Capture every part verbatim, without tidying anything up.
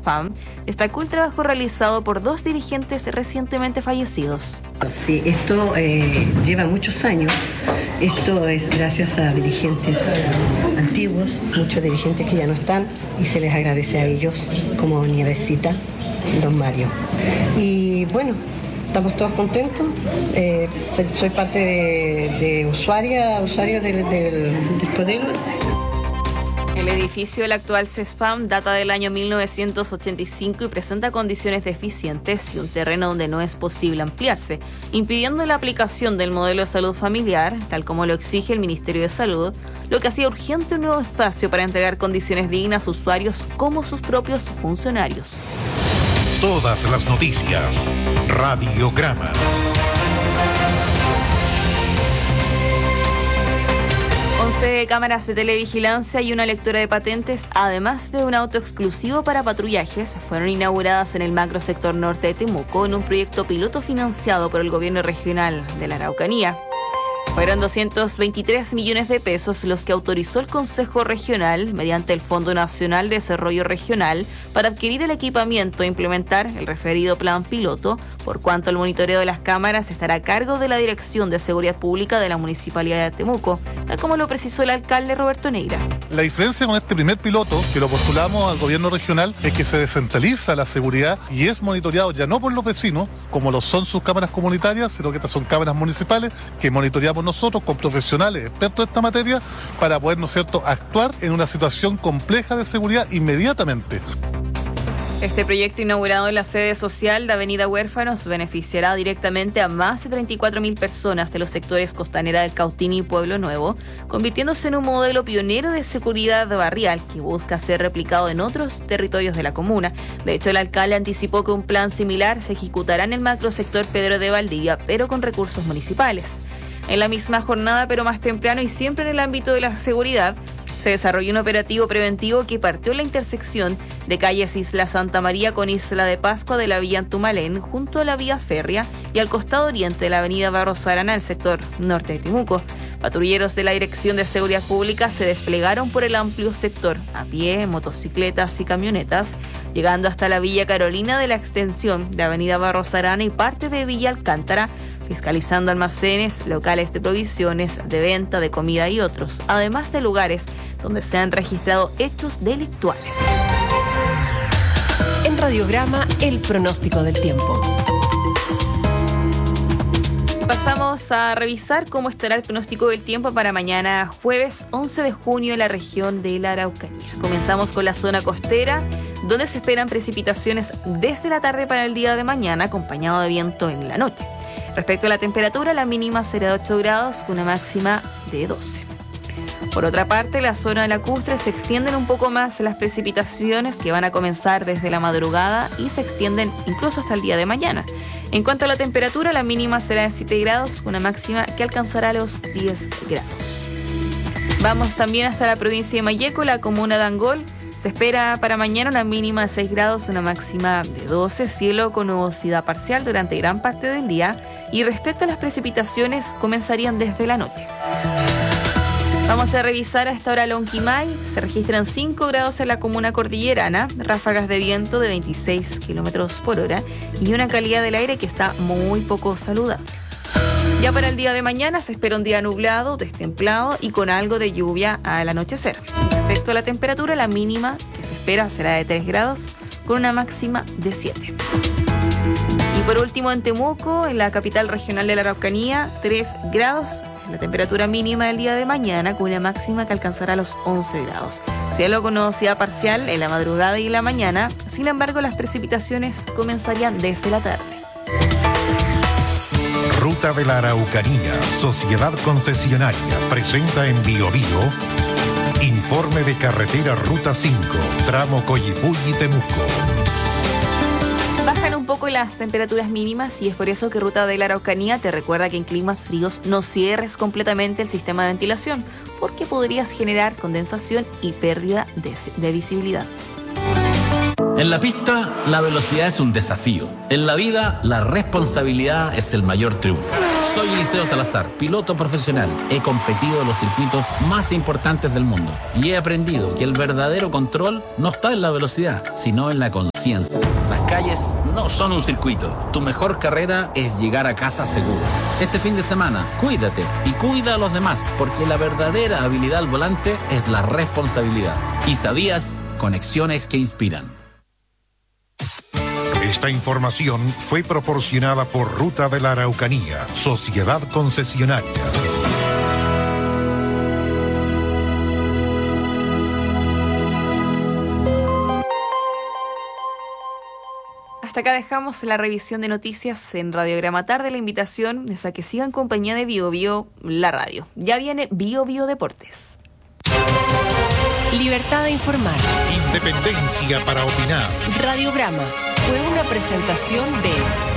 CESPAM, destacó el trabajo realizado por dos dirigentes recientemente fallecidos. Sí, esto eh, lleva muchos años. Esto es gracias a dirigentes antiguos, muchos dirigentes que ya no están, y se les agradece a ellos, como Nievesita, don Mario. Y bueno, estamos todos contentos. Eh, soy parte de, de usuaria, usuario del, del, del Codelo. El edificio del actual CESPAM data del año mil novecientos ochenta y cinco y presenta condiciones deficientes y un terreno donde no es posible ampliarse, impidiendo la aplicación del modelo de salud familiar, tal como lo exige el Ministerio de Salud, lo que hacía urgente un nuevo espacio para entregar condiciones dignas a usuarios como sus propios funcionarios. Todas las noticias. Radiograma. once cámaras de televigilancia y una lectora de patentes, además de un auto exclusivo para patrullajes, fueron inauguradas en el macrosector norte de Temuco en un proyecto piloto financiado por el gobierno regional de la Araucanía. Fueron doscientos veintitrés millones de pesos los que autorizó el Consejo Regional mediante el Fondo Nacional de Desarrollo Regional para adquirir el equipamiento e implementar el referido plan piloto, por cuanto el monitoreo de las cámaras estará a cargo de la Dirección de Seguridad Pública de la Municipalidad de Temuco, tal como lo precisó el alcalde Roberto Neira. La diferencia con este primer piloto, que lo postulamos al gobierno regional, es que se descentraliza la seguridad y es monitoreado ya no por los vecinos, como lo son sus cámaras comunitarias, sino que estas son cámaras municipales que monitoreamos nosotros con profesionales expertos en esta materia para poder, ¿no es cierto?, actuar en una situación compleja de seguridad inmediatamente. Este proyecto, inaugurado en la sede social de Avenida Huérfanos, beneficiará directamente a más de treinta y cuatro mil personas de los sectores Costanera del Cautín y Pueblo Nuevo, convirtiéndose en un modelo pionero de seguridad barrial que busca ser replicado en otros territorios de la comuna. De hecho, el alcalde anticipó que un plan similar se ejecutará en el macrosector Pedro de Valdivia, pero con recursos municipales. En la misma jornada, pero más temprano y siempre en el ámbito de la seguridad, se desarrolló un operativo preventivo que partió en la intersección de calles Isla Santa María con Isla de Pascua de la Villa Antumalén, junto a la vía férrea y al costado oriente de la avenida Barros Arana, el sector norte de Temuco. Patrulleros de la Dirección de Seguridad Pública se desplegaron por el amplio sector, a pie, motocicletas y camionetas, llegando hasta la Villa Carolina de la extensión de avenida Barros Arana y parte de Villa Alcántara, fiscalizando almacenes, locales de provisiones, de venta de comida y otros, además de lugares donde se han registrado hechos delictuales. En Radiograma, el pronóstico del tiempo. Pasamos a revisar cómo estará el pronóstico del tiempo para mañana jueves once de junio en la región de la Araucanía. Comenzamos con la zona costera, donde se esperan precipitaciones desde la tarde para el día de mañana, acompañado de viento en la noche. Respecto a la temperatura, la mínima será de ocho grados con una máxima de doce. Por otra parte, la zona lacustre se extienden un poco más las precipitaciones que van a comenzar desde la madrugada y se extienden incluso hasta el día de mañana. En cuanto a la temperatura, la mínima será de siete grados con una máxima que alcanzará los diez grados. Vamos también hasta la provincia de Mayeco, la comuna de Angol. Se espera para mañana una mínima de seis grados, una máxima de doce, cielo con nubosidad parcial durante gran parte del día. Y respecto a las precipitaciones, comenzarían desde la noche. Vamos a revisar a esta hora Lonquimay. Se registran cinco grados en la comuna cordillerana, ráfagas de viento de veintiséis kilómetros por hora y una calidad del aire que está muy poco saludable. Ya para el día de mañana se espera un día nublado, destemplado y con algo de lluvia al anochecer. Respecto a la temperatura, la mínima que se espera será de tres grados con una máxima de siete. Y por último, en Temuco, en la capital regional de la Araucanía, tres grados. La temperatura mínima del día de mañana con una máxima que alcanzará los once grados. Cielo con nubosidad parcial en la madrugada y en la mañana. Sin embargo, las precipitaciones comenzarían desde la tarde. Ruta de la Araucanía, Sociedad Concesionaria, presenta en Bio Bio informe de carretera Ruta cinco, tramo Coyipulli-Temuco. Bajan un poco las temperaturas mínimas y es por eso que Ruta de la Araucanía te recuerda que en climas fríos no cierres completamente el sistema de ventilación, porque podrías generar condensación y pérdida de, de visibilidad. En la pista, la velocidad es un desafío. En la vida, la responsabilidad es el mayor triunfo. Soy Eliseo Salazar, piloto profesional. He competido en los circuitos más importantes del mundo y he aprendido que el verdadero control no está en la velocidad, sino en la conciencia. Las calles no son un circuito. Tu mejor carrera es llegar a casa seguro. Este fin de semana, cuídate y cuida a los demás, porque la verdadera habilidad al volante es la responsabilidad. ¿Y sabías? Conexiones que inspiran. Esta información fue proporcionada por Ruta de la Araucanía, Sociedad Concesionaria. Hasta acá dejamos la revisión de noticias en Radiograma Tarde. La invitación es a que sigan en compañía de Bio Bio, la radio. Ya viene Bio Bio Deportes. Libertad de informar. Independencia para opinar. Radiograma fue una presentación de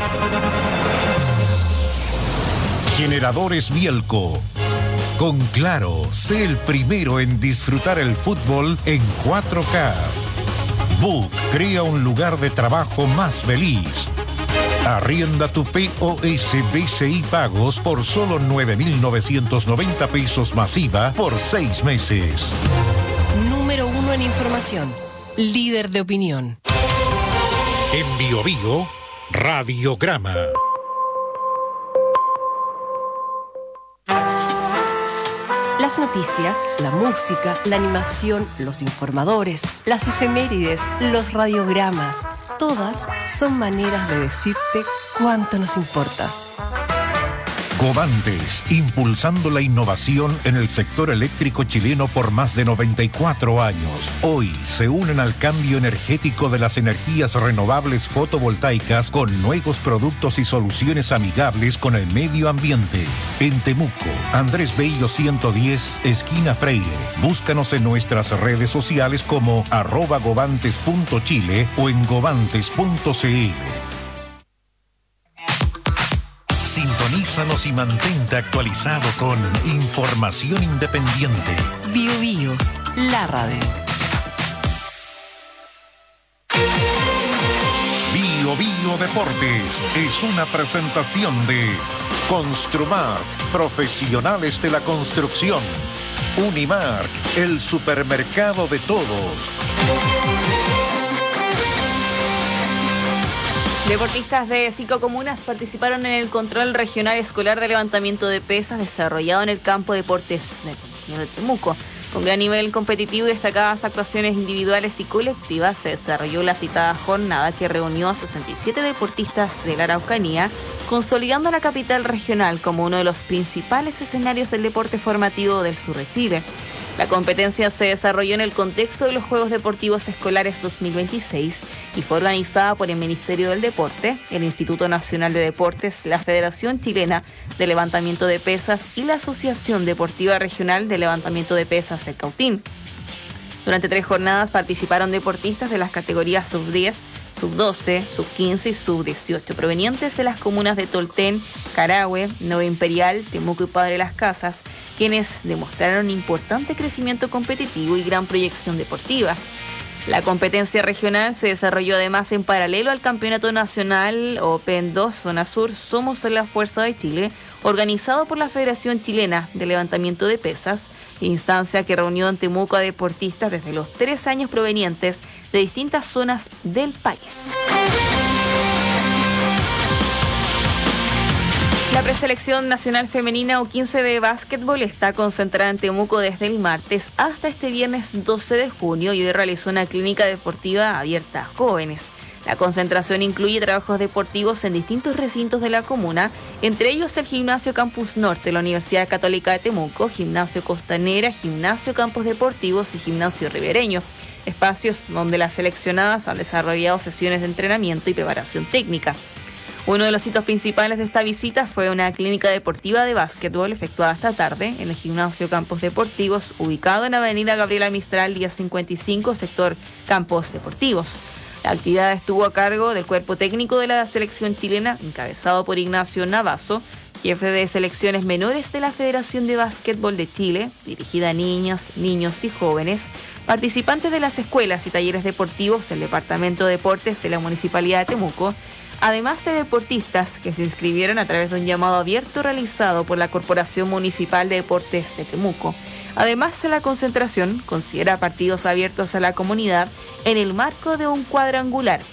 Generadores Bielco. Con Claro, sé el primero en disfrutar el fútbol en cuatro K. Book crea un lugar de trabajo más feliz. Arrienda tu P O S B C I Pagos por solo nueve mil novecientos noventa pesos masiva por seis meses. Número uno en información. Líder de opinión. En Bio Bio, Radiograma. Las noticias, la música, la animación, los informadores, las efemérides, los radiogramas, todas son maneras de decirte cuánto nos importas. Covantes, impulsando la innovación en el sector eléctrico chileno por más de noventa y cuatro años. Hoy se unen al cambio energético de las energías renovables fotovoltaicas con nuevos productos y soluciones amigables con el medio ambiente. En Temuco, Andrés Bello ciento diez, esquina Freire. Búscanos en nuestras redes sociales como arroba govantes punto chile o en govantes punto cl. Sintonízanos y mantente actualizado con información independiente. Bio Bio, la radio. Bio Bio Deportes es una presentación de Construmark, profesionales de la construcción. Unimark, el supermercado de todos. Deportistas de cinco comunas participaron en el control regional escolar de levantamiento de pesas desarrollado en el campo de deportes de Temuco. Con gran nivel competitivo y destacadas actuaciones individuales y colectivas, se desarrolló la citada jornada que reunió a sesenta y siete deportistas de la Araucanía, consolidando a la capital regional como uno de los principales escenarios del deporte formativo del sur de Chile. La competencia se desarrolló en el contexto de los Juegos Deportivos Escolares dos mil veintiséis y fue organizada por el Ministerio del Deporte, el Instituto Nacional de Deportes, la Federación Chilena de Levantamiento de Pesas y la Asociación Deportiva Regional de Levantamiento de Pesas, el Cautín. Durante tres jornadas participaron deportistas de las categorías sub diez, sub doce, sub quince y sub dieciocho, provenientes de las comunas de Tolten, Carahue, Nueva Imperial, Temuco y Padre Las Casas, quienes demostraron importante crecimiento competitivo y gran proyección deportiva. La competencia regional se desarrolló además en paralelo al Campeonato Nacional Open dos Zona Sur Somos la Fuerza de Chile, organizado por la Federación Chilena de Levantamiento de Pesas, instancia que reunió en Temuco a deportistas desde los tres años provenientes de distintas zonas del país. La preselección nacional femenina U quince de básquetbol está concentrada en Temuco desde el martes hasta este viernes doce de junio y hoy realizó una clínica deportiva abierta a jóvenes. La concentración incluye trabajos deportivos en distintos recintos de la comuna, entre ellos el Gimnasio Campus Norte de la Universidad Católica de Temuco, Gimnasio Costanera, Gimnasio Campos Deportivos y Gimnasio Ribereño, espacios donde las seleccionadas han desarrollado sesiones de entrenamiento y preparación técnica. Uno de los hitos principales de esta visita fue una clínica deportiva de básquetbol efectuada esta tarde en el Gimnasio Campos Deportivos, ubicado en Avenida Gabriela Mistral, diez cincuenta y cinco, sector Campos Deportivos. La actividad estuvo a cargo del cuerpo técnico de la selección chilena, encabezado por Ignacio Navazo, jefe de selecciones menores de la Federación de Básquetbol de Chile, dirigida a niñas, niños y jóvenes, participantes de las escuelas y talleres deportivos del Departamento de Deportes de la Municipalidad de Temuco, además de deportistas que se inscribieron a través de un llamado abierto realizado por la Corporación Municipal de Deportes de Temuco. Además, la concentración considera partidos abiertos a la comunidad en el marco de un cuadrangular